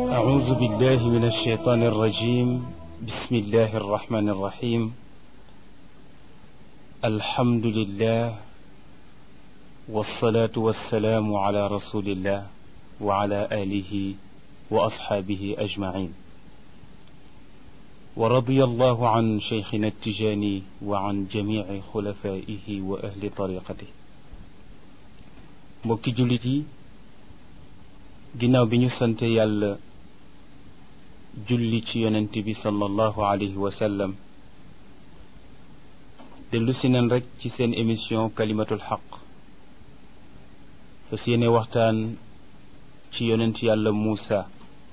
أعوذ بالله من الشيطان الرجيم. بسم الله الرحمن الرحيم. الحمد لله والصلاة والسلام على رسول الله وعلى آله وأصحابه أجمعين. ورضي الله عن شيخنا التجاني وعن جميع خلفائه وأهل طريقته. mbokki jullit yi, ginnaaw bi ñu sante yàlla julli ci yonent bi sallallahu alayhi wa sallam, dellu si neen rekk ci seen émission kalimatul xaq, fas yéene waxtaan ci yonent yàlla Muusa,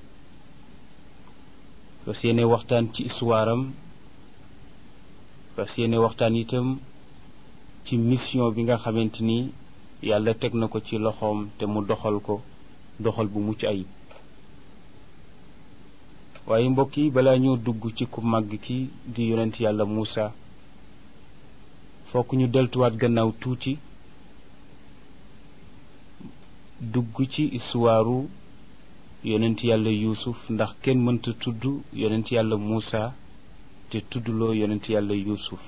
fas yéene waxtaan ci histoire-am, fas yéene waxtaan itam ci mission bi nga xamante ni yàlla teg na ko ci loxoom te mu doxal ko doxal bu mucc ayib. waaye mbokk yi, balaa ñoo dugg ci ku màgg ki di yonent yàlla Muusa, fokk ñu deltuwaat gannaaw tuuti dugg ci histoire yonent yàlla Yuusuf, ndax kenn mënta tudd yonent yàlla Muusa te tuddloo yonent yàlla Yuusuf.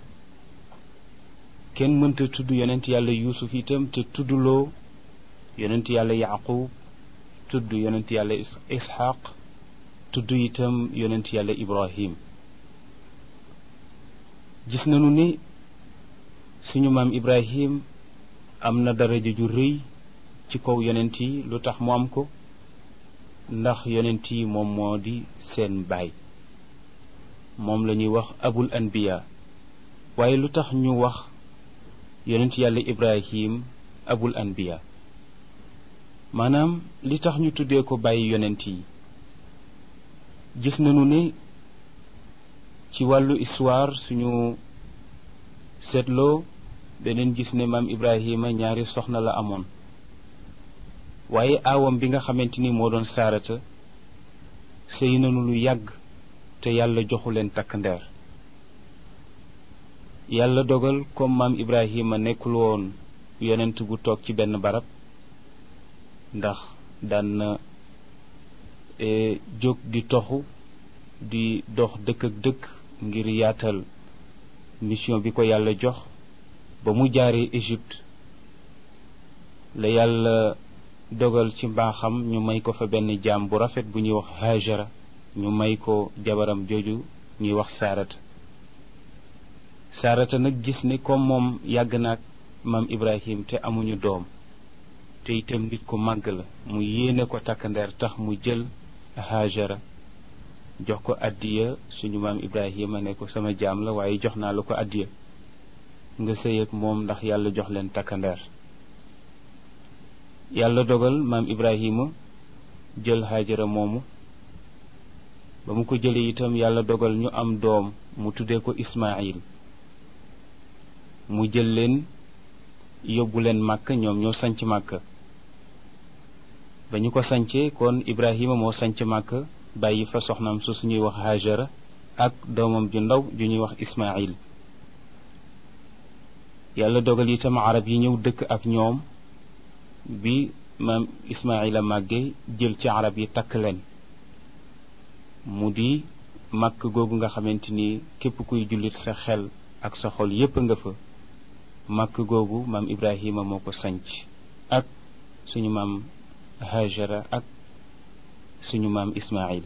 kenn mënta tudd yonent yàlla Yuusuf itam te tuddloo yonent yàlla Yaqub, tudd yonent yàlla Isxaq, tudd itam yonent yàlla Ibrahim. gis nañu ni suñu maam Ibrahim am na daraja ju rëy ci kaw yonent yi. lu tax mu am ko? ndax yonent yi moom moo di seen baay, moom la ñuy wax abul anbiya. waaye lu tax ñu wax yonent yàlla Ibrahim abul anbiya? maanaam li tax ñu tuddee ko bàyyi yonent yi, gis nañu ne ci wàllu histoire suñu seetloo beneen gis ne maam Ibrahima ñaari soxna la amoon. waaye aawam bi nga xamante ni moo doon Saarata sëy nañu lu yàgg te yàlla joxu leen takk ndeer. yàlla dogal comme maam Ibrahima nekkul woon yonent bu toog ci benn barab, ndax daan na jóg di toxu di dox dëkk ak dëkk ngir yaatal mission bi ko yàlla jox. ba mu jaaree Égypte la yàlla dogal ci mbaaxam ñu may ko fa benn jaam bu rafet bu ñuy wax Hajara, ñu may ko jabaram jooju ñuy wax Saarata nag gis ne comme moom yàgg naag maam Ibrahim te amuñu doom, te itam nit ku màgg la, mu yéene ko takkandeer, tax mu jël Hajara jox ko addiya suñu maam Ibrahima ne ko sama jaam la, waaye jox naa la ko addiya nga sëy ak moom ndax yàlla jox leen takkandeer. yàlla dogal maam Ibrahima jël Hajara moomu. ba mu ko jëlee itam yàlla dogal ñu am doom, mu tuddee ko Ismaayil. mu jël leen yóbbu leen Màkka, ñoom ñoo sanc Màkka. ba ñu ko sancee kon Ibrahima moo sanc Màkka, bàyyi fa soxnaam su suñuy wax Hajara ak doomam ju ndaw ju ñuy wax Ismaayil. yàlla dogal itam arab yi ñëw dëkk ak ñoom. bi maam Ismaayila màggee, jël ci arab yi takk leen, mu di Màkk googu nga xamante ni képp kuy jullit sa xel ak sa xol yépp nga fa. Màkk googu maam Ibrahima moo ko sanc ak suñu maam Hajara ak suñu maam Ismaayil.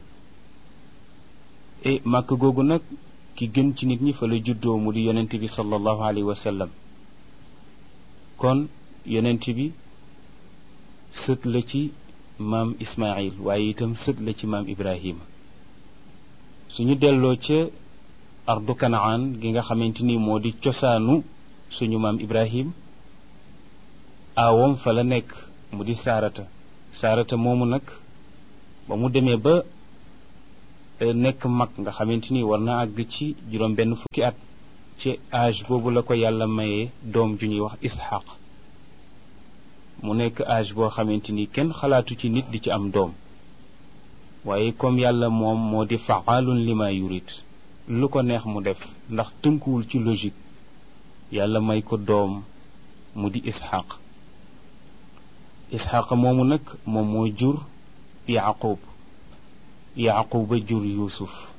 Màkk googu nag ki gën ci nit ñi fa la juddoo, mu di yonent bi sallallahu alayhi wa sallam. kon yonent bi sët la ci maam Ismaayil, waaye itam sët la ci maam Ibrahima. suñu delloo ca ardu Kanaan gi nga xamante ni moo di cosaanu suñu maam Ibrahim, aawam fa la nekk, mu di Saarata moomu nag ba mu demee ba nekk mag nga xamante ni war na àgg ci juróom benn fukki at, ci âge boobu la ko yàlla mayee doom ju ñuy wax Isxaq. mu nekk âge boo xamante ni kenn xalaatu ci nit di ci am doom, waaye comme yàlla moom moo di faalun lima yurid, lu ko neex mu def, ndax tënkuwul ci logique. yàlla may ko doom mu di Isxaq. Isxaq moomu nag moom moo jur Yaqub. yaquba jur yuusuf